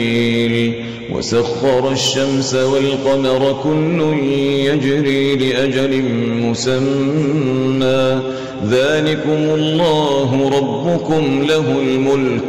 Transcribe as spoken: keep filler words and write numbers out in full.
وسخر الشمس والقمر كل يجري لأجل مسمى ذلكم الله ربكم له الملك